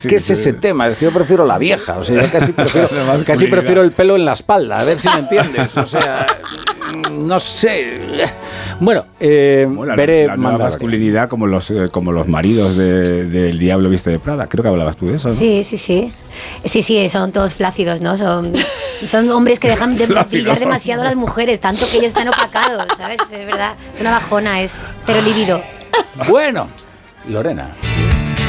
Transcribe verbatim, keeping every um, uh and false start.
Sí, ¿Qué es sí. ese tema? Es que yo prefiero la vieja, o sea, yo casi prefiero, casi prefiero el pelo en la espalda, a ver si me entiendes, o sea, no sé. Bueno, eh, Bueno, veré la, la nueva Mandalorian. masculinidad como los, eh, como los maridos de, del Diablo Viste de Prada. Creo que hablabas tú de eso, ¿no? Sí, sí, sí. Sí, sí, son todos flácidos, ¿no? Son, son hombres que dejan de Flácidos. brillar demasiado a las mujeres, tanto que ellos están opacados, ¿sabes? Es verdad, es una bajona, es cero libido. Bueno, Lorena.